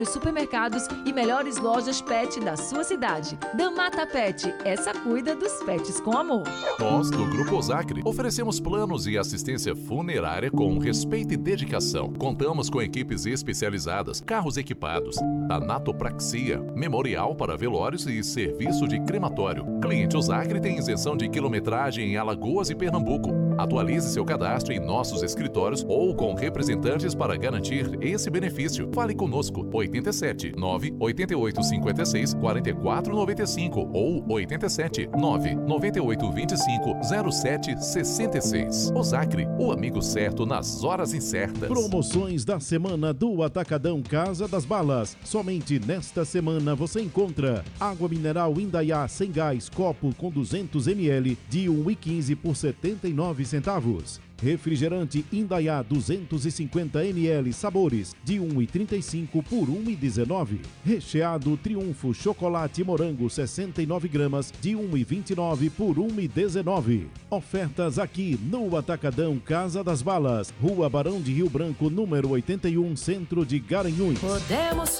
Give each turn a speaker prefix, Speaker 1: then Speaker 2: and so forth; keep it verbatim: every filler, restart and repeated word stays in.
Speaker 1: Os supermercados e melhores lojas pet da sua cidade. Damata Pet, essa cuida dos pets com amor.
Speaker 2: Nós, do Grupo Osacre, oferecemos planos e assistência funerária com respeito e dedicação. Contamos com equipes especializadas, carros equipados, tanatopraxia, memorial para velórios e serviço de crematório. Cliente Osacre tem isenção de quilometragem em Alagoas e Pernambuco. Atualize seu cadastro em nossos escritórios ou com representantes para garantir esse benefício. Fale conosco. oitenta e sete, nove oito oito cinco seis, quatro quatro nove cinco ou oitenta e sete, nove nove oito dois cinco, zero sete seis seis. Osacre, o amigo certo nas horas incertas.
Speaker 3: Promoções da semana do Atacadão Casa das Balas. Somente nesta semana você encontra água mineral Indaiá sem gás, copo com duzentos mililitros de um real e quinze por setenta e nove centavos. Refrigerante Indaiá duzentos e cinquenta mililitros sabores de um real e trinta e cinco por um real e dezenove. Recheado Triunfo chocolate morango sessenta e nove gramas de um real e vinte e nove por um real e dezenove. Ofertas aqui no Atacadão Casa das Balas, Rua Barão de Rio Branco, número oitenta e um, Centro de Garanhuns.
Speaker 4: Podemos